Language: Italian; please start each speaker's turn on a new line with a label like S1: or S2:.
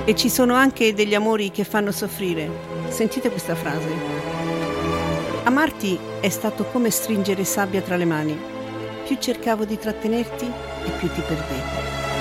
S1: E ci sono anche degli amori che fanno soffrire. Sentite questa frase. Amarti è stato come stringere sabbia tra le mani. Più cercavo di trattenerti e più ti perdevo.